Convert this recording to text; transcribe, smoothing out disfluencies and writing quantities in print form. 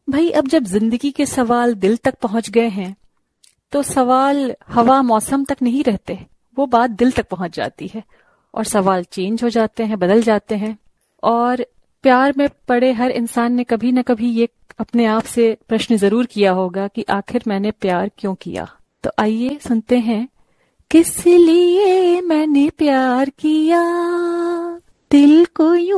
भाई अब जब जिंदगी के सवाल दिल तक पहुंच गए हैं तो सवाल हवा मौसम तक नहीं रहते, वो बात दिल तक पहुंच जाती है और सवाल चेंज हो जाते हैं, बदल जाते हैं। और प्यार में पड़े हर इंसान ने कभी न कभी ये अपने आप से प्रश्न जरूर किया होगा कि आखिर मैंने प्यार क्यों किया। तो आइए सुनते हैं, किस लिए मैंने प्यार किया, दिल को यूं